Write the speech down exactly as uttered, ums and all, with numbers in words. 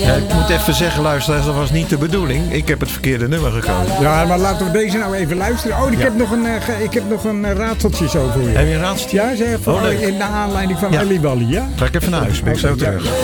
Ja, ik moet even zeggen, luisteraars, dat was niet de bedoeling. Ik heb het verkeerde nummer gekozen. Ja, maar laten we deze nou even luisteren. Oh, ik, Ja. heb, nog een, uh, ge- ik heb nog een uh, raadseltje zo voor je. Heb je een raadseltje? Ja, zeg, voor, Oh, leuk. in de aanleiding van Ja. Ali Wally, ja? Ga ik even naar huis, ben ik zo Oké, ja. terug.